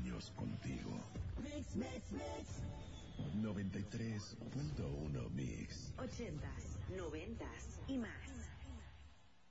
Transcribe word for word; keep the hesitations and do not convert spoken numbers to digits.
años contigo. Mix, mix, mix. noventa y tres punto uno Mix. Ochentas, noventas y más.